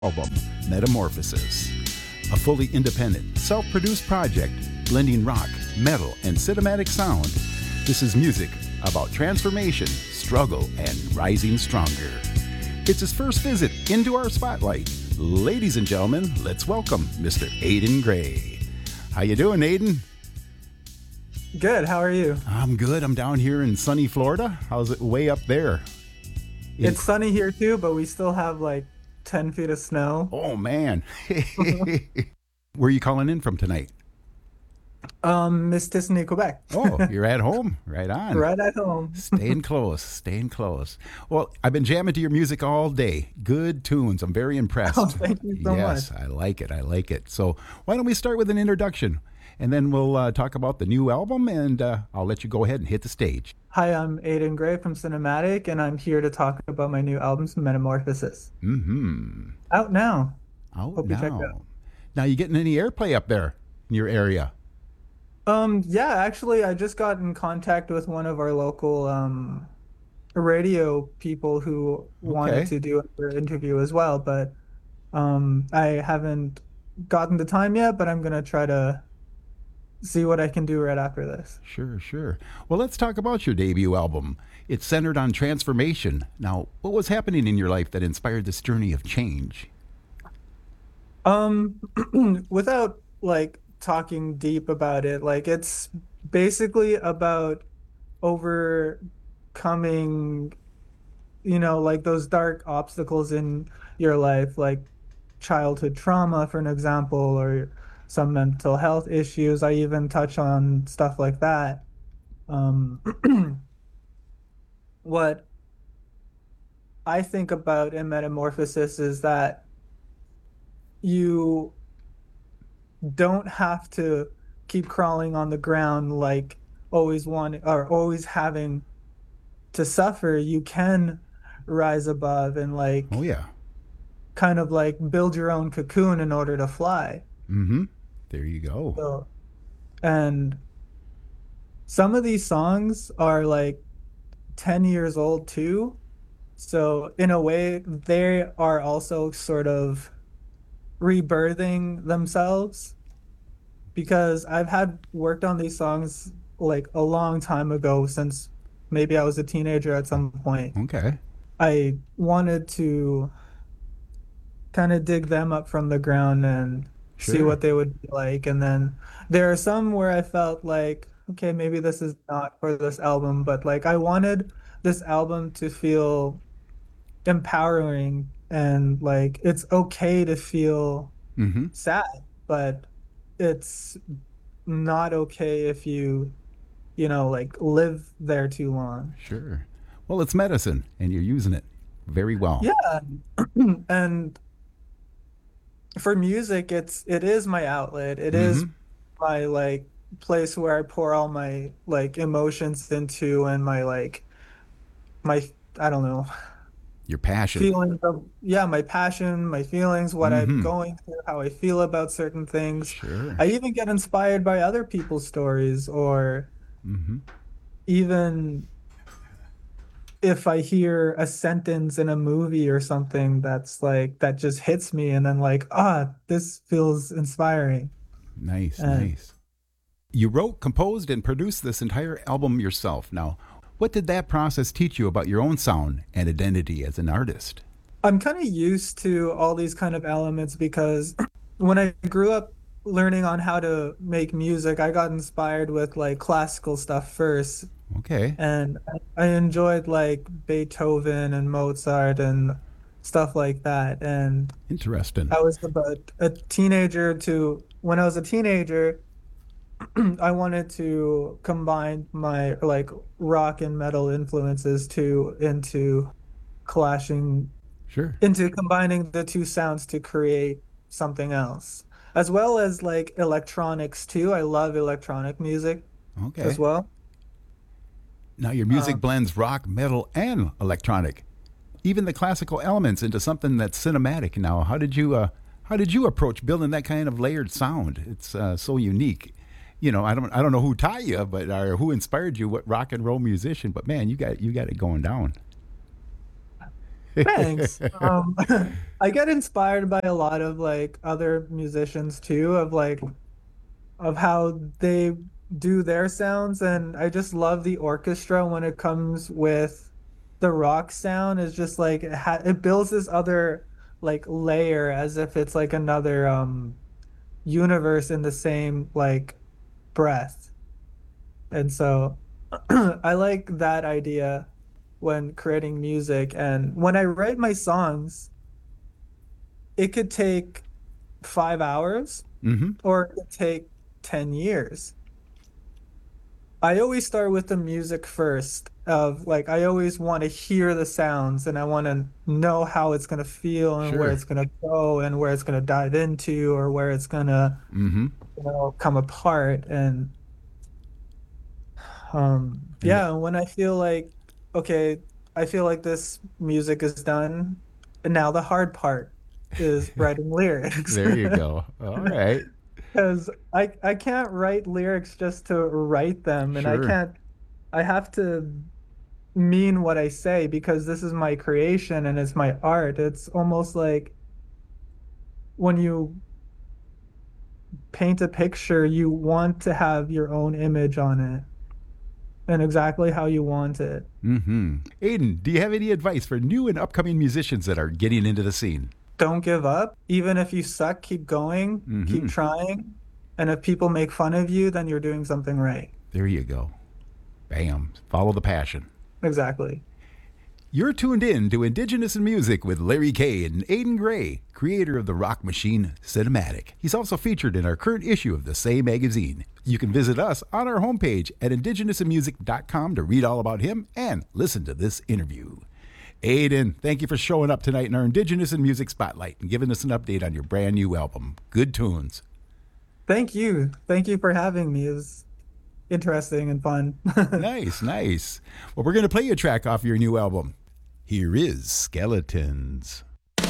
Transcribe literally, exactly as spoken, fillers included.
album, Metamorphosis. A fully independent, self-produced project blending rock, metal, and cinematic sound. This is music about transformation, struggle, and rising stronger. It's his first visit into our spotlight. Ladies and gentlemen, let's welcome Mister Aidan Gray. How you doing, Aidan? Good. How are you? I'm good. I'm down here in sunny Florida. How's it way up there? In- It's sunny here too, but we still have like ten feet of snow. Oh, man. Where are you calling in from tonight? Um, Miss Tissonny, Quebec. Oh, you're at home. Right on. Right at home. Staying close. Staying close. Well, I've been jamming to your music all day. Good tunes. I'm very impressed. Oh, thank you so yes, much. I like it. I like it. So why don't we start with an introduction? And then we'll uh, talk about the new album, and uh, I'll let you go ahead and hit the stage. Hi, I'm Aidan Gray from Cinematic, and I'm here to talk about my new album, Metamorphosis. Mm-hmm. Out now. Out Hope you check it now. out. Now, you getting any airplay up there in your area? Um, yeah, actually, I just got in contact with one of our local um radio people who wanted Okay. to do an interview as well, but um, I haven't gotten the time yet, but I'm gonna try to see what I can do right after this. Sure, sure. Well, let's talk about your debut album. It's centered on transformation. Now, what was happening in your life that inspired this journey of change? Um, without like talking deep about it, like it's basically about overcoming, you know, like those dark obstacles in your life, like childhood trauma, for an example, or some mental health issues. I even touch on stuff like that. Um, what I think about in Metamorphosis is that you don't have to keep crawling on the ground, like always wanting or always having to suffer. You can rise above and like Oh, yeah. kind of like build your own cocoon in order to fly. Mm-hmm. There you go. So, and some of these songs are like ten years old too. So in a way, they are also sort of rebirthing themselves, because I've had worked on these songs like a long time ago, since maybe I was a teenager at some point. Okay. I wanted to kind of dig them up from the ground and see Sure. what they would be like. And then there are some where I felt like, okay, maybe this is not for this album, but like I wanted this album to feel empowering, and like it's okay to feel Mm-hmm. sad, but it's not okay if you, you know, like live there too long. Sure. Well, it's medicine, and you're using it very well. Yeah. And for music, it's it is my outlet. It is Mm-hmm. my like place where I pour all my like emotions into, and my like my I don't know, Your passion. feelings of, yeah, my passion, my feelings, what I'm Mm-hmm. going through, how I feel about certain things. Sure. I even get inspired by other people's stories, or Mm-hmm. even if I hear a sentence in a movie or something that's like that just hits me, and then like, ah, this feels inspiring. Nice, And nice. You wrote, composed, and produced this entire album yourself. Now, what did that process teach you about your own sound and identity as an artist? I'm kind of used to all these kind of elements, because when I grew up learning on how to make music, I got inspired with like classical stuff first, Okay. and I I enjoyed like Beethoven and Mozart and stuff like that. And Interesting. I was about a teenager to when I was a teenager, I wanted to combine my like rock and metal influences to into clashing Sure. into combining the two sounds to create something else, as well as like electronics too. I love electronic music as Okay. well. Now, your music Um, blends rock, metal, and electronic, even the classical elements into something that's cinematic. Now, how did you uh, how did you approach building that kind of layered sound? It's uh, so unique. You know, I don't I don't know who taught you, but or who inspired you, what rock and roll musician, but man, you got you got it going down. Thanks. Um, I get inspired by a lot of like other musicians too, of like of how they do their sounds, and I just love the orchestra when it comes with the rock sound. Is just like it, ha it builds this other like layer as if it's like another um universe in the same like breath. And so I like that idea when creating music. And when I write my songs, it could take five hours Mm-hmm. or it could take ten years. I always start with the music first, of like, I always want to hear the sounds and I want to know how it's going to feel and where Sure. it's going to go and where it's going to dive into or where it's going to, Mm-hmm. you know, come apart. And Um, And th- yeah, when I feel like, okay, I feel like this music is done, and now the hard part is writing lyrics. there you go. All right. Because I I can't write lyrics just to write them, and I Sure. can't, I have to mean what I say because this is my creation and it's my art. It's almost like when you paint a picture, you want to have your own image on it and exactly how you want it. Mm-hmm. Aiden, do you have any advice for new and upcoming musicians that are getting into the scene? Don't give up. Even if you suck, keep going, keep Mm-hmm. trying. And if people make fun of you, then you're doing something right. There you go. Bam. Follow the passion. Exactly. You're tuned in to Indigenous in Music with Larry Kay and Aiden Gray, creator of the rock machine Cinematic. He's also featured in our current issue of the same magazine. You can visit us on our homepage at indigenous in music dot com to read all about him and listen to this interview. Aiden, thank you for showing up tonight in our Indigenous in Music Spotlight and giving us an update on your brand new album, Good Tunes. Thank you. Thank you for having me. It was interesting and fun. Nice, nice. Well, we're going to play you a track off your new album. Here is Skeletons.